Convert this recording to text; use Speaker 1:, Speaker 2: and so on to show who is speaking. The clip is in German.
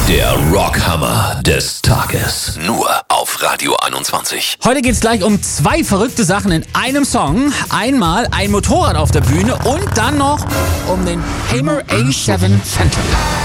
Speaker 1: Der Rockhammer des Tages. Nur auf Radio 21.
Speaker 2: Heute geht's gleich um 2 verrückte Sachen in einem Song. Einmal ein Motorrad auf der Bühne und dann noch um den Hammer A7 Phantom.